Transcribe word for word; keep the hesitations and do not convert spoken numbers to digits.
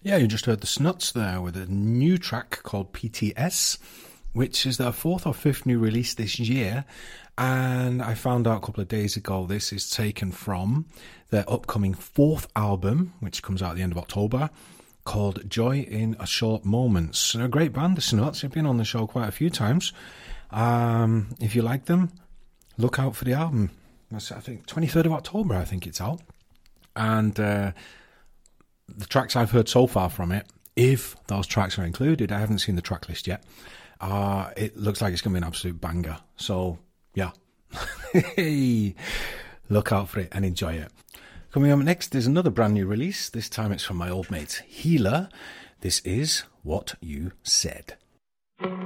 Yeah, you just heard the Snuts there with a new track called P T S, which is their fourth or fifth new release this year. And I found out a couple of days ago this is taken from their upcoming fourth album, which comes out at the end of October, called Joy in a Short Moments. They're a great band, the Snuts. They've been on the show quite a few times. Um, if you like them, look out for the album. That's, I think, twenty-third of October, I think it's out. And uh, the tracks I've heard so far from it, if those tracks are included, I haven't seen the track list yet, uh, it looks like it's going to be an absolute banger. So, yeah. Look out for it and enjoy it. Coming up next is another brand new release. This time it's from my old mate Healer. This is What You Said.